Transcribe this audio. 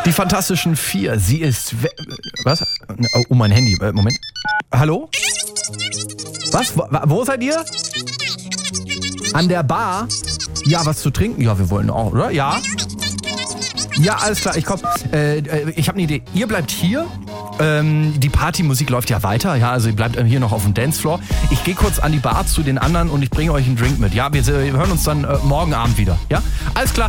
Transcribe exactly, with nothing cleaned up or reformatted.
Die Fantastischen Vier. Sie ist... We- Was? Oh, oh, mein Handy. Moment. Hallo? Was? Wo, wo seid ihr? An der Bar? Ja, was zu trinken? Ja, wir wollen auch, oder? Ja? Ja, alles klar, ich komm. Äh, ich habe eine Idee. Ihr bleibt hier. Ähm, die Partymusik läuft ja weiter. Ja, also ihr bleibt hier noch auf dem Dancefloor. Ich gehe kurz an die Bar zu den anderen und ich bringe euch einen Drink mit. Ja, wir, wir hören uns dann äh, morgen Abend wieder. Ja? Alles klar.